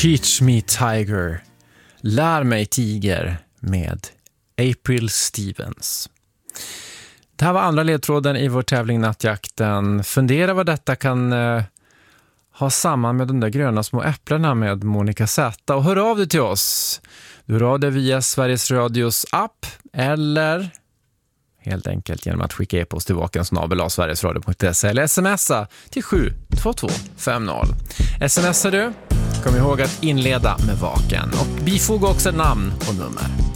Teach me tiger, lär mig tiger med April Stevens. Det här var andra ledtråden i vår tävling Nattjakten. Fundera vad detta kan ha samman med de där gröna små äpplena med Monica Z. Och hör av dig till oss. Du hör av dig via Sveriges Radios app eller helt enkelt genom att skicka e-post till vaken@sverigesradio.se eller smsa till 72250. Smsar du, kom ihåg att inleda med vaken och bifoga också namn och nummer.